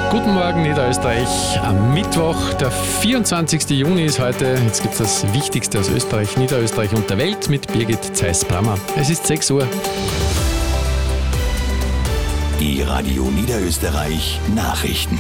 Guten Morgen Niederösterreich. Am Mittwoch, der 24. Juni ist heute. Jetzt gibt es das Wichtigste aus Österreich, Niederösterreich und der Welt mit Birgit Zeiss-Brammer. Es ist 6 Uhr. Die Radio Niederösterreich Nachrichten.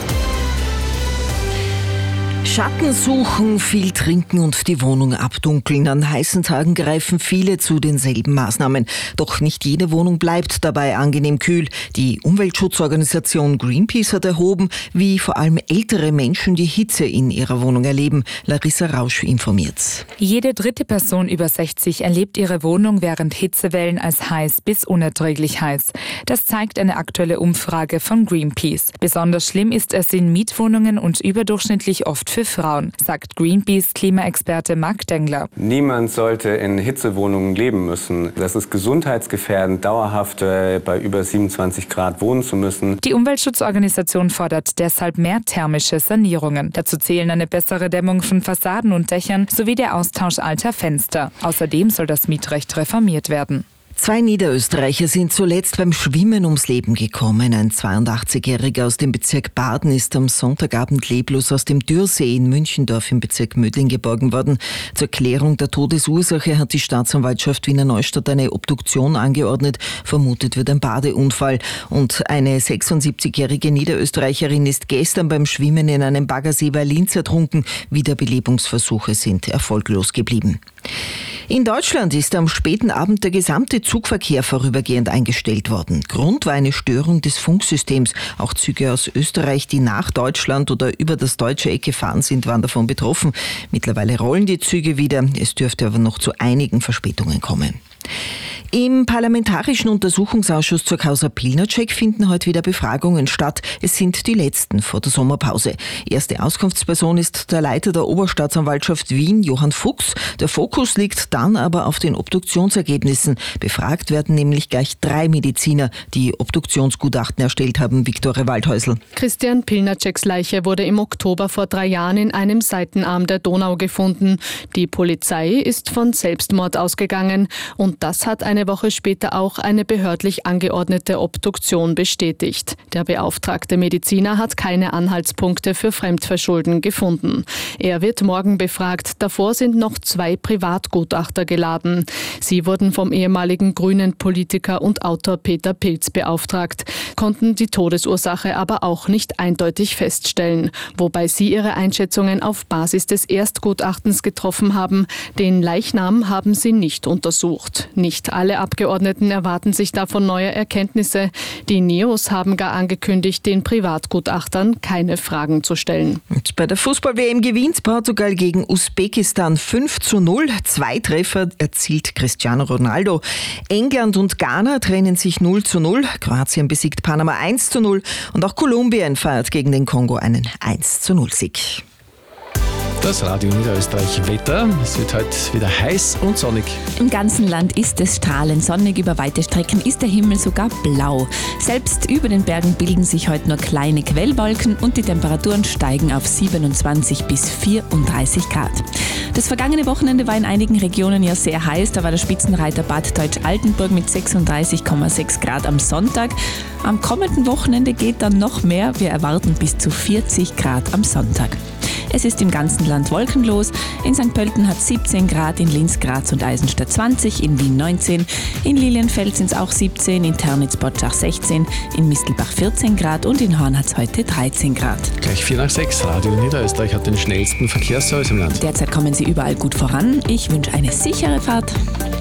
Schatten suchen, viel trinken und die Wohnung abdunkeln. An heißen Tagen greifen viele zu denselben Maßnahmen. Doch nicht jede Wohnung bleibt dabei angenehm kühl. Die Umweltschutzorganisation Greenpeace hat erhoben, wie vor allem ältere Menschen die Hitze in ihrer Wohnung erleben. Larissa Rausch informiert. Jede dritte Person über 60 erlebt ihre Wohnung während Hitzewellen als heiß bis unerträglich heiß. Das zeigt eine aktuelle Umfrage von Greenpeace. Besonders schlimm ist es in Mietwohnungen und überdurchschnittlich oft für Frauen, sagt Greenpeace-Klimaexperte Marc Dengler. Niemand sollte in Hitzewohnungen leben müssen. Das ist gesundheitsgefährdend, dauerhaft bei über 27 Grad wohnen zu müssen. Die Umweltschutzorganisation fordert deshalb mehr thermische Sanierungen. Dazu zählen eine bessere Dämmung von Fassaden und Dächern sowie der Austausch alter Fenster. Außerdem soll das Mietrecht reformiert werden. 2 Niederösterreicher sind zuletzt beim Schwimmen ums Leben gekommen. Ein 82-Jähriger aus dem Bezirk Baden ist am Sonntagabend leblos aus dem Dürrsee in Münchendorf im Bezirk Mödling geborgen worden. Zur Klärung der Todesursache hat die Staatsanwaltschaft Wiener Neustadt eine Obduktion angeordnet. Vermutet wird ein Badeunfall. Und eine 76-jährige Niederösterreicherin ist gestern beim Schwimmen in einem Baggersee bei Linz ertrunken. Wiederbelebungsversuche sind erfolglos geblieben. In Deutschland ist am späten Abend der gesamte Zugverkehr vorübergehend eingestellt worden. Grund war eine Störung des Funksystems. Auch Züge aus Österreich, die nach Deutschland oder über das deutsche Eck gefahren sind, waren davon betroffen. Mittlerweile rollen die Züge wieder. Es dürfte aber noch zu einigen Verspätungen kommen. Im Parlamentarischen Untersuchungsausschuss zur Causa Pilnacek finden heute wieder Befragungen statt. Es sind die letzten vor der Sommerpause. Erste Auskunftsperson ist der Leiter der Oberstaatsanwaltschaft Wien, Johann Fuchs. Der Fokus liegt dann aber auf den Obduktionsergebnissen. Befragt werden nämlich gleich 3 Mediziner, die Obduktionsgutachten erstellt haben. Viktoria Waldhäusl. Christian Pilnaceks Leiche wurde im Oktober vor 3 Jahren in einem Seitenarm der Donau gefunden. Die Polizei ist von Selbstmord ausgegangen und das hat eine Woche später auch eine behördlich angeordnete Obduktion bestätigt. Der beauftragte Mediziner hat keine Anhaltspunkte für Fremdverschulden gefunden. Er wird morgen befragt. Davor sind noch 2 Privatgutachter geladen. Sie wurden vom ehemaligen grünen Politiker und Autor Peter Pilz beauftragt, konnten die Todesursache aber auch nicht eindeutig feststellen, wobei sie ihre Einschätzungen auf Basis des Erstgutachtens getroffen haben. Den Leichnam haben sie nicht untersucht. Nicht alle Abgeordneten erwarten sich davon neue Erkenntnisse. Die Neos haben gar angekündigt, den Privatgutachtern keine Fragen zu stellen. Und bei der Fußball-WM gewinnt Portugal gegen Usbekistan 5:0. 2 Treffer erzielt Cristiano Ronaldo. England und Ghana trennen sich 0:0. Kroatien besiegt Panama 1:0. Und auch Kolumbien feiert gegen den Kongo einen 1:0-Sieg. Das Radio Niederösterreich Wetter. Es wird heute wieder heiß und sonnig. Im ganzen Land ist es strahlend sonnig. Über weite Strecken ist der Himmel sogar blau. Selbst über den Bergen bilden sich heute nur kleine Quellwolken und die Temperaturen steigen auf 27 bis 34 Grad. Das vergangene Wochenende war in einigen Regionen ja sehr heiß. Da war der Spitzenreiter Bad Deutsch-Altenburg mit 36,6 Grad am Sonntag. Am kommenden Wochenende geht dann noch mehr. Wir erwarten bis zu 40 Grad am Sonntag. Es ist im ganzen Land wolkenlos. In St. Pölten hat 17 Grad, in Linz, Graz und Eisenstadt 20, in Wien 19, in Lilienfeld sind es auch 17, in Ternitz-Botschach 16, in Mistelbach 14 Grad und in Horn hat es heute 13 Grad. Gleich 4 nach 6. Radio Niederösterreich hat den schnellsten Verkehrsservice im Land. Derzeit kommen Sie überall gut voran. Ich wünsche eine sichere Fahrt.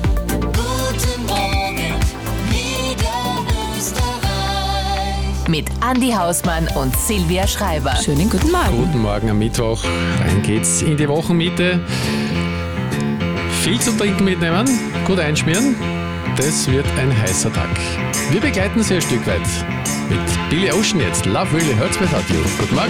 Mit Andi Hausmann und Silvia Schreiber. Schönen guten Morgen. Guten Morgen am Mittwoch. Rein geht's in die Wochenmitte. Viel zu trinken mitnehmen, gut einschmieren. Das wird ein heißer Tag. Wir begleiten Sie ein Stück weit. Mit Billy Ocean jetzt. Love Really Hurts Without You. Guten Morgen.